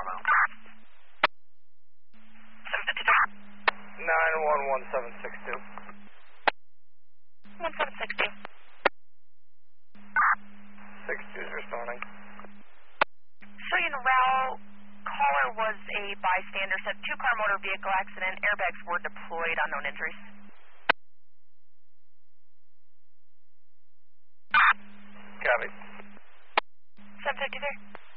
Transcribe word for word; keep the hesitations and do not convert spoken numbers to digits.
northbound. seven fifty-three. nine one one seven six two. one seven six two. six two is responding. Civilian route, caller was a bystander, said two-car motor vehicle accident, airbags were deployed, unknown injuries. Copy. seven fifty-three.